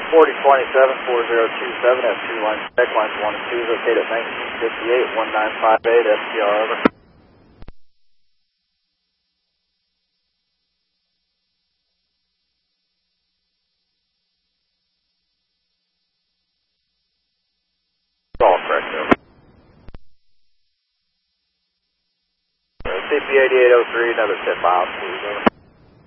4027, 4027, F2 line check, lines 1 and 2 is located at 1958, 1958, STR, over. All correct, over. CP 8803, another tip out, please, over.